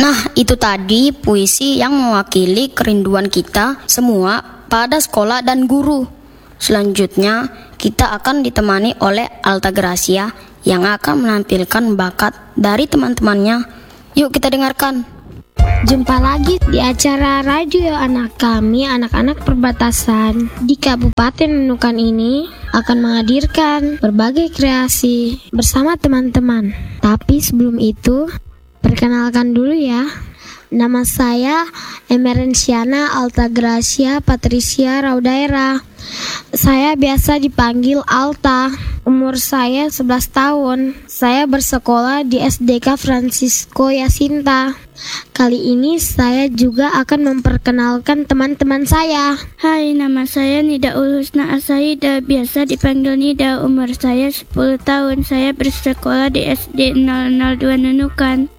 Nah, itu tadi puisi yang mewakili kerinduan kita semua pada sekolah dan guru. Selanjutnya, kita akan ditemani oleh Alta Gracia yang akan menampilkan bakat dari teman-temannya. Yuk kita dengarkan. Jumpa lagi di acara Radio Anak kami, anak-anak perbatasan di Kabupaten Nunukan ini akan menghadirkan berbagai kreasi bersama teman-teman. Tapi sebelum itu, perkenalkan dulu ya. Nama saya Emerensiana Alta Gracia Patricia Raudaera. Saya biasa dipanggil Alta. Umur saya 11 tahun. Saya bersekolah di SDK Francisco Jacinta. Kali ini saya juga akan memperkenalkan teman-teman saya. Hai, nama saya Nida Ulhusna Asaida, biasa dipanggil Nida. Umur saya 10 tahun. Saya bersekolah di SD 002 Nunukan.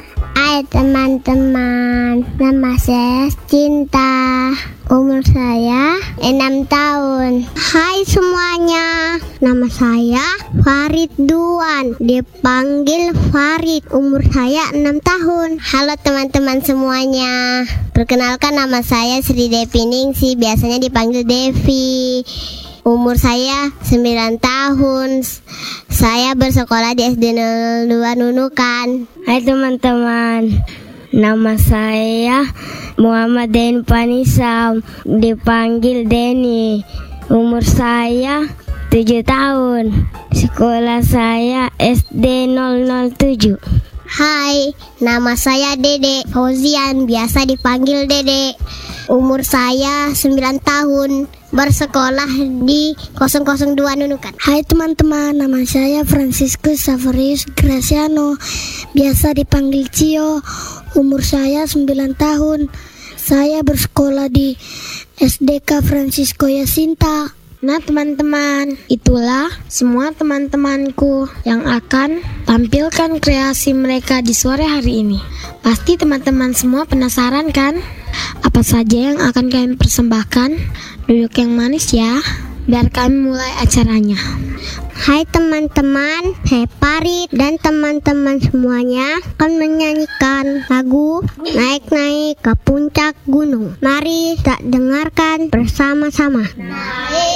Hai teman-teman, nama saya Cinta. Umur saya 6 tahun. Hai semuanya, nama saya Farid Duan, dipanggil Farid. Umur saya 6 tahun. Halo teman-teman semuanya. Perkenalkan, nama saya Sri Devi Ningsi, biasanya dipanggil Devi. Umur saya 9 tahun. Saya bersekolah di SD 02 Nunukan. Hai teman-teman, nama saya Muhammad Den Panisa, dipanggil Deni. Umur saya 7 tahun. Sekolah saya SD 007. Hai, nama saya Dede Fauzian, biasa dipanggil Dede. Umur saya 9 tahun, bersekolah di 002 Nunukan. Hai teman-teman, nama saya Franciscus Saverius Graciano, biasa dipanggil Cio. Umur saya 9 tahun. Saya bersekolah di SDK Francisco Jacinta. Nah teman-teman, itulah semua teman-temanku yang akan tampilkan kreasi mereka di sore hari ini. Pasti teman-teman semua penasaran kan? Apa saja yang akan kami persembahkan? Duduk yang manis ya, biar kami mulai acaranya. Hai teman-teman, saya Farid dan teman-teman semuanya akan menyanyikan lagu Naik-naik ke Puncak Gunung. Mari kita dengarkan bersama-sama.